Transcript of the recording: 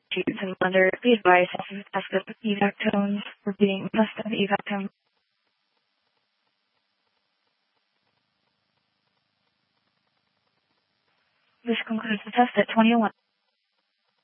students in Blender, be advised this is a test of evac tones. We're being test of evac tones. This concludes the test at 2011.